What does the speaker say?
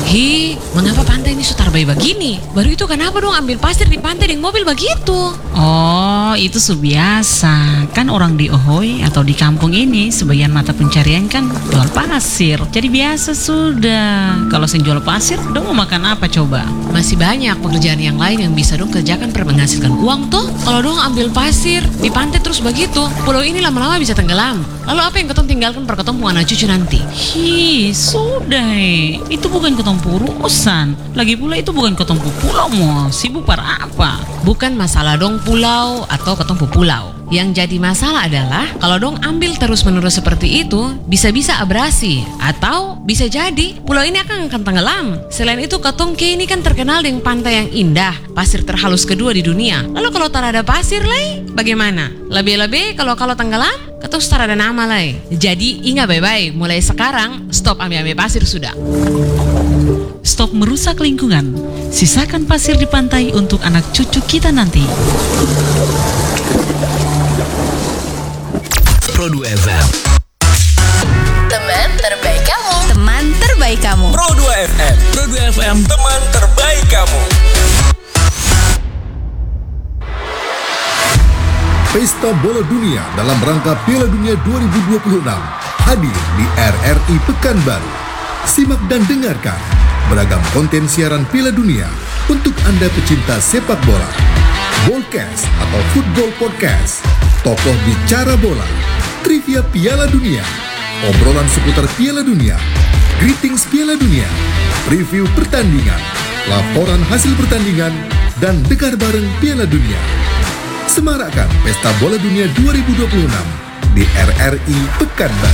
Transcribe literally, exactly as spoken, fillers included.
Hi, mengapa pantai ini sutarbai begini? Baru itu kenapa dong ambil pasir di pantai dengan mobil begitu? Oh, itu subiasa. Kan orang di Ohoy atau di kampung ini sebagian mata pencarian kan jual pasir. Jadi biasa sudah. Kalau sing jual pasir, dong mau makan apa coba? Masih banyak pekerjaan yang lain yang bisa dong kerjakan per menghasilkan uang tuh. Kalau dong ambil pasir di pantai terus begitu, pulau ini lama-lama bisa tenggelam. Lalu apa yang ketong tinggalkan per ketong anak cucu nanti? Hi, sudah eh. Itu bukan ketong urusan. Lagi pula itu bukan ketong pulau mo. Sibuk par apa? Bukan masalah dong pulau atau ketong pulau. Yang jadi masalah adalah kalau dong ambil terus-menerus seperti itu, bisa-bisa abrasi atau bisa jadi pulau ini akan akan tenggelam. Selain itu, Ketong Ke ini kan terkenal dengan pantai yang indah, pasir terhalus kedua di dunia. Lalu kalau tak ada pasir lai, bagaimana? Lebih-lebih kalau kalau tenggelam, Ketong tak ada nama lai. Jadi ingat baik-baik, mulai sekarang stop ambil-ambil pasir sudah. Stop merusak lingkungan. Sisakan pasir di pantai untuk anak cucu kita nanti. Pro dua F M. Teman terbaik kamu. Teman terbaik kamu. Pro dua F M. Pro dua F M, teman terbaik kamu. Pesta Bola Dunia dalam rangka Piala Dunia dua ribu dua puluh enam hadir di R R I Pekanbaru. Simak dan dengarkan beragam konten siaran Piala Dunia untuk Anda pecinta sepak bola. Ballcast atau Football Podcast, tokoh bicara bola, trivia Piala Dunia, obrolan seputar Piala Dunia, greetings Piala Dunia, review pertandingan, laporan hasil pertandingan, dan dengar bareng Piala Dunia. Semarakkan Pesta Bola Dunia dua ribu dua puluh enam di R R I Pekanbaru.